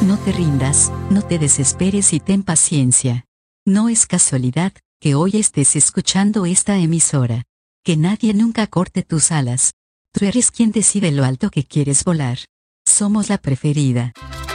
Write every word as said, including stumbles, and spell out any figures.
No te rindas, no te desesperes y ten paciencia. No es casualidad que hoy estés escuchando esta emisora. Que nadie nunca corte tus alas. Tú eres quien decide lo alto que quieres volar. Somos la preferida.